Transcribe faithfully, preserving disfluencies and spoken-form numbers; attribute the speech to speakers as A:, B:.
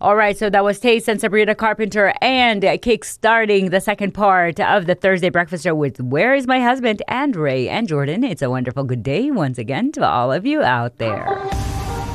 A: All right, so that was Taste and Sabrina Carpenter and kick-starting the second part of the Thursday Breakfast Show with Where is My Husband? And Ray and Jordan. It's a wonderful good day once again to all of you out there.